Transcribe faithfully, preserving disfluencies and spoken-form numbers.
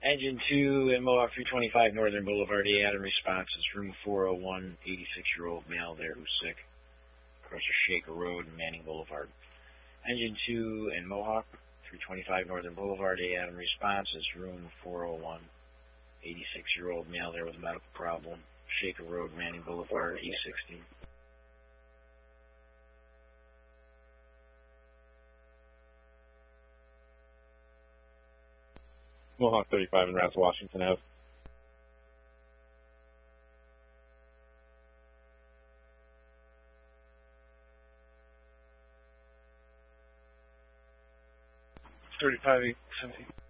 Engine two in Mohawk three twenty-five Northern Boulevard, A. Adam response is room four oh one, eighty-six-year-old male there who's sick. Across the Shaker Road, Manning Boulevard. Engine two in Mohawk three twenty-five Northern Boulevard, A. Adam response is room four oh one, eighty-six-year-old male there with a medical problem. Shaker Road, Manning Boulevard, E sixty. Mohawk thirty-five in Rouse, Washington Ave. thirty-five eight seventy.